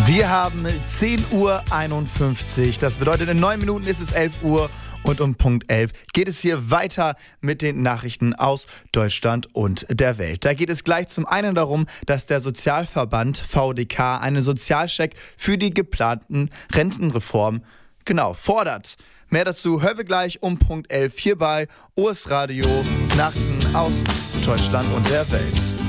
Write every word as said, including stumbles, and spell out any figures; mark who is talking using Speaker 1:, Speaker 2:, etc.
Speaker 1: Wir haben zehn Uhr einundfünfzig, das bedeutet in neun Minuten ist es elf Uhr und um Punkt elf geht es hier weiter mit den Nachrichten aus Deutschland und der Welt. Da geht es gleich zum einen darum, dass der Sozialverband V D K einen Sozialcheck für die geplanten Rentenreform genau fordert. Mehr dazu hören wir gleich um Punkt elf hier bei O S Radio, Nachrichten aus Deutschland und der Welt.